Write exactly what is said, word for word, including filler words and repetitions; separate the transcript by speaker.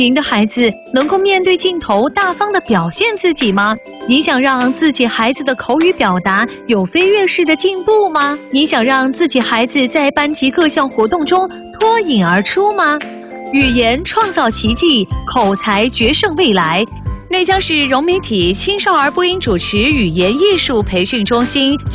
Speaker 1: 您的孩子能够面对镜头大方地表现自己吗？你想让自己孩子的口语表达有飞跃式的进步吗？你想让自己孩子在班级各项活动中脱颖而出吗？语言创造奇迹，口才决胜未来。内江市融媒体青少儿播音主持语言艺术培训中心